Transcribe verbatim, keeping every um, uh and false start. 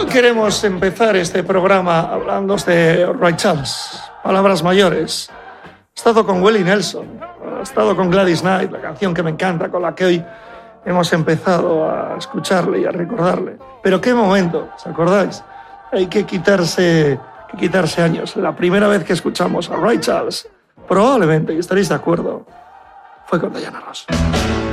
queremos empezar este programa hablando de Ray Charles, palabras mayores. He estado con Willie Nelson, he estado con Gladys Knight, la canción que me encanta, con la que hoy hemos empezado a escucharle y a recordarle. Pero qué momento, ¿os acordáis? Hay que quitarse, que quitarse años. La primera vez que escuchamos a Ray Charles, probablemente, y estaréis de acuerdo, fue con Diana Ross.